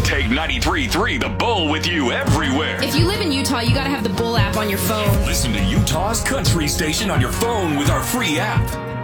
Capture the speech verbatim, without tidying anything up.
Take ninety-three point three The Bull with you everywhere. If you live in Utah, you got to have the Bull app on your phone. Listen to Utah's country station on your phone with our free app.